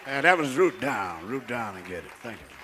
That was root down and get it. Thank you.